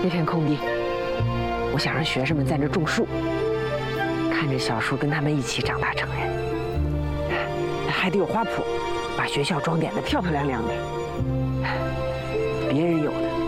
那片空地，我想让学生们在那种树，看着小树跟他们一起长大成人。还得有花圃，把学校装点得漂漂亮亮的。别人有的，